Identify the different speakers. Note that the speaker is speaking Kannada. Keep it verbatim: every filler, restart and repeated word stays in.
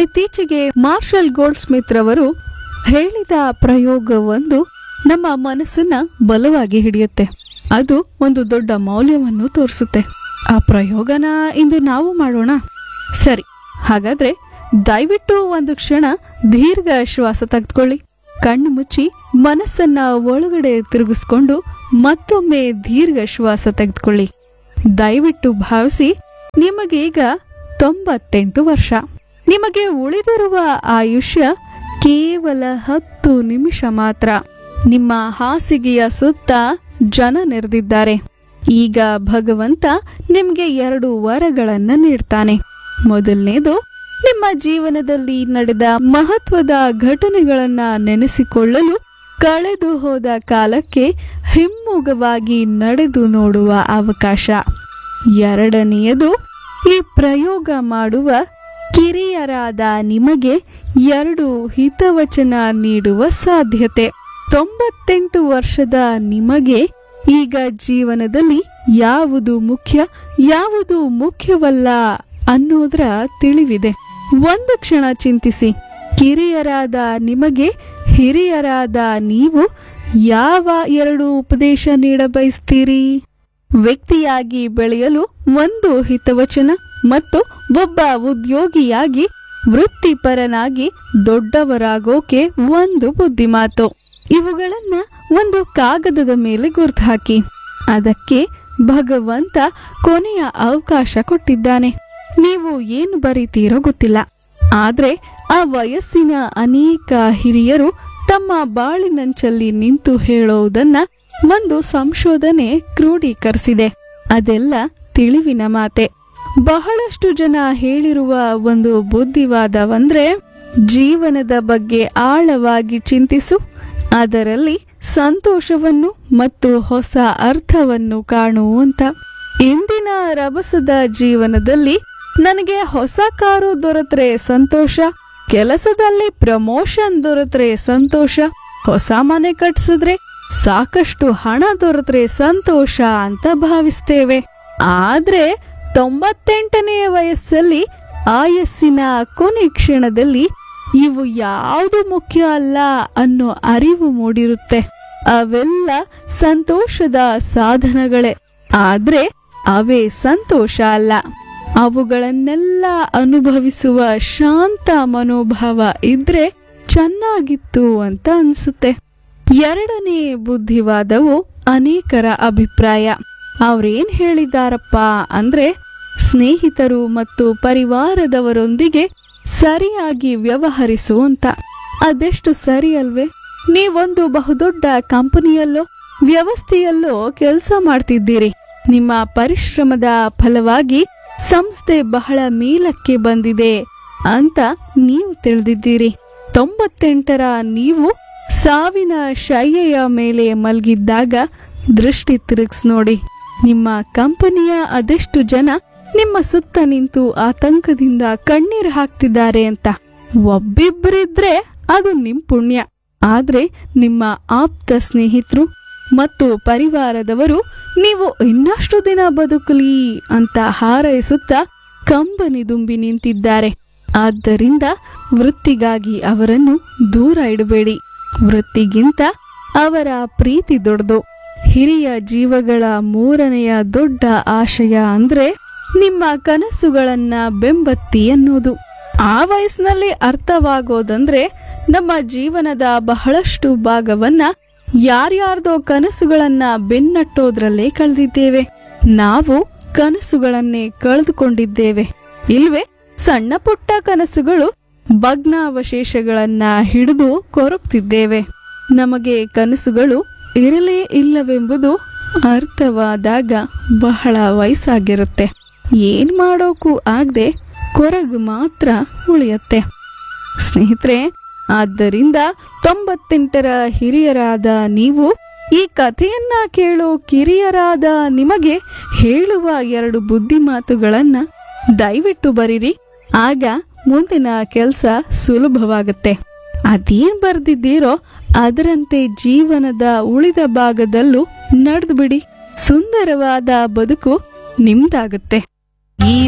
Speaker 1: ಇತ್ತೀಚೆಗೆ ಮಾರ್ಷಲ್ ಗೋಲ್ಡ್ ಸ್ಮಿತ್ ರವರು ಹೇಳಿದ ಪ್ರಯೋಗವೊಂದು ನಮ್ಮ ಮನಸ್ಸನ್ನ ಬಲವಾಗಿ ಹಿಡಿಯುತ್ತೆ. ಅದು ಒಂದು ದೊಡ್ಡ ಮೌಲ್ಯವನ್ನು ತೋರಿಸುತ್ತೆ. ಆ ಪ್ರಯೋಗನ ಇಂದು ನಾವು ಮಾಡೋಣ. ಸರಿ, ಹಾಗಾದ್ರೆ ದಯವಿಟ್ಟು ಒಂದು ಕ್ಷಣ ದೀರ್ಘ ಶ್ವಾಸ ತೆಗೆದುಕೊಳ್ಳಿ. ಕಣ್ಣು ಮುಚ್ಚಿ ಮನಸ್ಸನ್ನ ಒಳಗಡೆ ತಿರುಗಿಸ್ಕೊಂಡು ಮತ್ತೊಮ್ಮೆ ದೀರ್ಘ ಶ್ವಾಸ ತೆಗೆದುಕೊಳ್ಳಿ. ದಯವಿಟ್ಟು ಭಾವಿಸಿ, ನಿಮಗೀಗ ತೊಂಬತ್ತೆಂಟು ವರ್ಷ. ನಿಮಗೆ ಉಳಿದಿರುವ ಆಯುಷ್ಯ ಕೇವಲ ಹತ್ತು ನಿಮಿಷ ಮಾತ್ರ. ನಿಮ್ಮ ಹಾಸಿಗೆಯ ಸುತ್ತ ಜನ ನೆರೆದಿದ್ದಾರೆ. ಈಗ ಭಗವಂತ ನಿಮ್ಗೆ ಎರಡು ವರಗಳನ್ನ ನೀಡ್ತಾನೆ. ಮೊದಲನೇದು, ನಿಮ್ಮ ಜೀವನದಲ್ಲಿ ನಡೆದ ಮಹತ್ವದ ಘಟನೆಗಳನ್ನ ನೆನೆಸಿಕೊಳ್ಳಲು ಕಳೆದು ಹೋದ ಕಾಲಕ್ಕೆ ಹಿಮ್ಮುಖವಾಗಿ ನಡೆದು ನೋಡುವ ಅವಕಾಶ. ಎರಡನೆಯದು, ಈ ಪ್ರಯೋಗ ಮಾಡುವ ಕಿರಿಯರಾದ ನಿಮಗೆ ಎರಡು ಹಿತವಚನ ನೀಡುವ ಸಾಧ್ಯತೆ. ತೊಂಬತ್ತೆಂಟು ವರ್ಷದ ನಿಮಗೆ ಈಗ ಜೀವನದಲ್ಲಿ ಯಾವುದು ಮುಖ್ಯ, ಯಾವುದು ಮುಖ್ಯವಲ್ಲ ಅನ್ನೋದರ ತಿಳಿವಿದೆ. ಒಂದು ಕ್ಷಣ ಚಿಂತಿಸಿ. ಕಿರಿಯರಾದ ನಿಮಗೆ ಹಿರಿಯರಾದ ನೀವು ಯಾವ ಎರಡು ಉಪದೇಶ ನೀಡಬಯಸ್ತೀರಿ? ವ್ಯಕ್ತಿಯಾಗಿ ಬೆಳೆಯಲು ಒಂದು ಹಿತವಚನ ಮತ್ತು ಒಬ್ಬ ಉದ್ಯೋಗಿಯಾಗಿ ವೃತ್ತಿಪರನಾಗಿ ದೊಡ್ಡವರಾಗೋಕೆ ಒಂದು ಬುದ್ಧಿಮಾತು. ಇವುಗಳನ್ನ ಒಂದು ಕಾಗದದ ಮೇಲೆ ಗುರ್ತು ಹಾಕಿ. ಅದಕ್ಕೆ ಭಗವಂತ ಕೊನೆಯ ಅವಕಾಶ ಕೊಟ್ಟಿದ್ದಾನೆ. ನೀವು ಏನು ಬರೀತೀರೋ ಗೊತ್ತಿಲ್ಲ, ಆದ್ರೆ ಆ ವಯಸ್ಸಿನ ಅನೇಕ ಹಿರಿಯರು ತಮ್ಮ ಬಾಳಿನಂಚಲ್ಲಿ ನಿಂತು ಹೇಳೋದನ್ನ ಒಂದು ಸಂಶೋಧನೆ ಕ್ರೋಢೀಕರಿಸಿದೆ. ಅದೆಲ್ಲ ತಿಳಿವಿನ ಮಾತೆ. ಬಹಳಷ್ಟು ಜನ ಹೇಳಿರುವ ಒಂದು ಬುದ್ಧಿವಾದವಂದ್ರೆ, ಜೀವನದ ಬಗ್ಗೆ ಆಳವಾಗಿ ಚಿಂತಿಸು, ಅದರಲ್ಲಿ ಸಂತೋಷವನ್ನು ಮತ್ತು ಹೊಸ ಅರ್ಥವನ್ನು ಕಾಣುವಂತ. ಇಂದಿನ ರಭಸದ ಜೀವನದಲ್ಲಿ ನನಗೆ ಹೊಸ ಕಾರು ದೊರೆತರೆ ಸಂತೋಷ, ಕೆಲಸದಲ್ಲಿ ಪ್ರಮೋಷನ್ ದೊರೆತರೆ ಸಂತೋಷ, ಹೊಸ ಮನೆ ಕಟ್ಸಿದ್ರೆ ಸಾಕಷ್ಟು ಹಣ ದೊರೆತರೆ ಸಂತೋಷ ಅಂತ ಭಾವಿಸ್ತೇವೆ. ಆದ್ರೆ ತೊಂಬತ್ತೆಂಟನೇ ವಯಸ್ಸಲ್ಲಿ ಆಯಸ್ಸಿನ ಕೊನೆ ಕ್ಷಣದಲ್ಲಿ ಇವು ಯಾವುದು ಮುಖ್ಯ ಅಲ್ಲ ಅನ್ನೋ ಅರಿವು ಮೂಡಿರುತ್ತೆ. ಅವೆಲ್ಲ ಸಂತೋಷದ ಸಾಧನಗಳೇ, ಆದ್ರೆ ಅವೇ ಸಂತೋಷ ಅಲ್ಲ. ಅವುಗಳನ್ನೆಲ್ಲ ಅನುಭವಿಸುವ ಶಾಂತ ಮನೋಭಾವ ಇದ್ರೆ ಚೆನ್ನಾಗಿತ್ತು ಅಂತ ಅನ್ಸುತ್ತೆ. ಎರಡನೇ ಬುದ್ಧಿವಾದವು ಅನೇಕರ ಅಭಿಪ್ರಾಯ. ಅವ್ರೇನ್ ಹೇಳಿದಾರಪ್ಪ ಅಂದ್ರೆ, ಸ್ನೇಹಿತರು ಮತ್ತು ಪರಿವಾರದವರೊಂದಿಗೆ ಸರಿಯಾಗಿ ವ್ಯವಹರಿಸು ಅಂತ. ಅದೆಷ್ಟು ಸರಿ ಅಲ್ವೇ? ನೀವೊಂದು ಬಹುದೊಡ್ಡ ಕಂಪನಿಯಲ್ಲೋ ವ್ಯವಸ್ಥೆಯಲ್ಲೋ ಕೆಲಸ ಮಾಡ್ತಿದ್ದೀರಿ. ನಿಮ್ಮ ಪರಿಶ್ರಮದ ಫಲವಾಗಿ ಸಂಸ್ಥೆ ಬಹಳ ಮೇಲಕ್ಕೆ ಬಂದಿದೆ ಅಂತ ನೀವು ತಿಳಿದಿದ್ದೀರಿ. ತೊಂಬತ್ತೆಂಟರ ನೀವು ಸಾವಿನ ಶಯ್ಯೆಯ ಮೇಲೆ ಮಲಗಿದ್ದಾಗ ದೃಷ್ಟಿ ತಿರುಗಿಸ್ ನೋಡಿ. ನಿಮ್ಮ ಕಂಪನಿಯ ಅದೆಷ್ಟು ಜನ ನಿಮ್ಮ ಸುತ್ತ ನಿಂತು ಆತಂಕದಿಂದ ಕಣ್ಣೀರು ಹಾಕ್ತಿದ್ದಾರೆ ಅಂತ. ಒಬ್ಬಿಬ್ಬರಿದ್ರೆ ಅದು ನಿಮ್ ಪುಣ್ಯ. ಆದ್ರೆ ನಿಮ್ಮ ಆಪ್ತ ಸ್ನೇಹಿತರು ಮತ್ತು ಪರಿವಾರದವರು ನೀವು ಇನ್ನಷ್ಟು ದಿನ ಬದುಕಲಿ ಅಂತ ಹಾರೈಸುತ್ತಾ ಕಂಬನಿ ದುಂಬಿ ನಿಂತಿದ್ದಾರೆ. ಆದ್ದರಿಂದ ವೃತ್ತಿಗಾಗಿ ಅವರನ್ನು ದೂರ ಇಡಬೇಡಿ. ವೃತ್ತಿಗಿಂತ ಅವರ ಪ್ರೀತಿ ದೊಡ್ಡದು. ಹಿರಿಯ ಜೀವಗಳ ಮೂರನೆಯ ದೊಡ್ಡ ಆಶಯ ಅಂದ್ರೆ ನಿಮ್ಮ ಕನಸುಗಳನ್ನ ಬೆಂಬತ್ತಿ ಅನ್ನೋದು. ಆ ವಯಸ್ಸಿನಲ್ಲಿ ಅರ್ಥವಾಗೋದಂದ್ರೆ, ನಮ್ಮ ಜೀವನದ ಬಹಳಷ್ಟು ಭಾಗವನ್ನ ಯಾರ್ಯಾರ್ದೋ ಕನಸುಗಳನ್ನ ಬೆನ್ನಟ್ಟೋದ್ರಲ್ಲೇ ಕಳೆದಿದ್ದೇವೆ. ನಾವು ಕನಸುಗಳನ್ನೇ ಕಳೆದುಕೊಂಡಿದ್ದೇವೆ ಇಲ್ವೇ? ಸಣ್ಣ ಪುಟ್ಟ ಕನಸುಗಳು ಭಗ್ನಾವಶೇಷಗಳನ್ನ ಹಿಡಿದು ಕೊರಗ್ತಿದ್ದೇವೆ. ನಮಗೆ ಕನಸುಗಳು ಇರಲೇ ಇಲ್ಲವೆಂಬುದು ಅರ್ಥವಾದಾಗ ಬಹಳ ವಯಸ್ಸಾಗಿರುತ್ತೆ. ಏನ್ ಮಾಡೋಕು ಆಗದೆ ಕೊರಗು ಮಾತ್ರ ಉಳಿಯತ್ತೆ. ಸ್ನೇಹಿತರೆ, ಆದ್ದರಿಂದ ತೊಂಬತ್ತೆಂಟರ ಹಿರಿಯರಾದ ನೀವು ಈ ಕಥೆಯನ್ನ ಕೇಳೋ ಕಿರಿಯರಾದ ನಿಮಗೆ ಹೇಳುವ ಎರಡು ಬುದ್ಧಿ ಮಾತುಗಳನ್ನ ದಯವಿಟ್ಟು ಬರೀರಿ. ಆಗ ಮುಂದಿನ ಕೆಲಸ ಸುಲಭವಾಗುತ್ತೆ. ಅದೇನ್ ಬರ್ದಿದ್ದೀರೋ ಅದರಂತೆ ಜೀವನದ ಉಳಿದ ಭಾಗದಲ್ಲೂ ನಡೆದು ಬಿಡಿ. ಸುಂದರವಾದ ಬದುಕು ನಿಮ್ದಾಗುತ್ತೆ.